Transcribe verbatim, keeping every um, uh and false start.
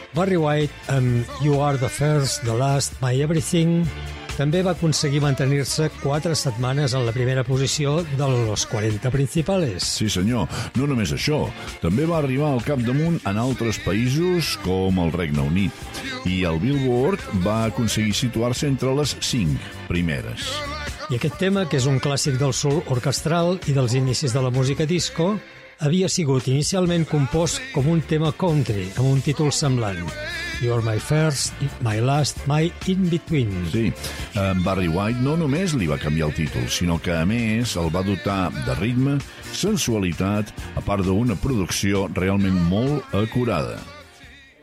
Barry White amb You Are the First, the Last, My Everything també va aconseguir mantenir-se quatre setmanes en la primera posició de los quaranta principales. Sí, senyor. No només això, també va arribar al capdamunt en altres països com el Regne Unit. I el Billboard va aconseguir situar-se entre les cinc primeres. I aquest tema, que és un clàssic del soul orquestral i dels inicis de la música disco, havia sigut inicialment compost com un tema country, amb un títol semblant. You're my first, my last, my in-between. Sí, en Barry White no només li va canviar el títol, sinó que, a més, el va dotar de ritme, sensualitat, a part d'una producció realment molt acurada.